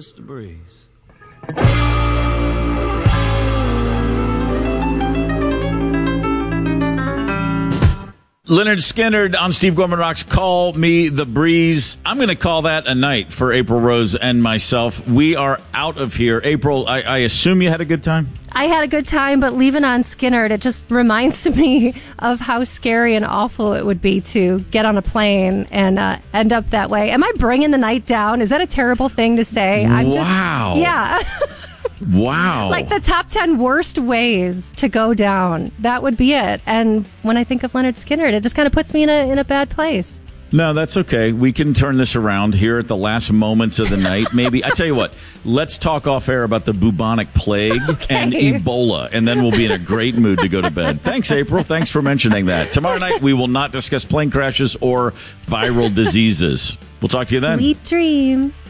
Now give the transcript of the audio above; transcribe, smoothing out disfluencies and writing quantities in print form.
Mr. Breeze. Lynyrd Skynyrd on Steve Gorman Rocks, Call Me the Breeze. I'm going to call that a night for April Rose and myself. We are out of here. April, I assume you had a good time? I had a good time, but leaving on Skynyrd, it just reminds me of how scary and awful it would be to get on a plane and end up that way. Am I bringing the night down? Is that a terrible thing to say? Wow. Yeah. Wow. Like the top 10 worst ways to go down. That would be it. And when I think of Lynyrd Skynyrd, it just kind of puts me in a bad place. No, that's okay. We can turn this around here at the last moments of the night. Maybe. I tell you what, let's talk off air about the bubonic plague and Ebola, and then we'll be in a great mood to go to bed. Thanks, April. Thanks for mentioning that. Tomorrow night, we will not discuss plane crashes or viral diseases. We'll talk to you then. Sweet dreams.